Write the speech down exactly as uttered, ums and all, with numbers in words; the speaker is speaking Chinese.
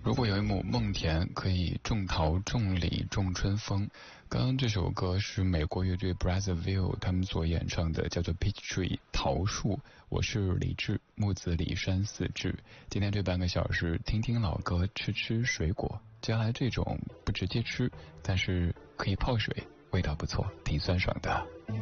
如果有一亩梦田，可以种桃、种李、种春风。刚刚这首歌是美国乐队 Brazzaville 他们所演唱的，叫做 Peach Tree 桃树。我是李志，木子李山四志。今天这半个小时，听听老歌，吃吃水果。接下来这种不直接吃，但是可以泡水，味道不错，挺酸爽的。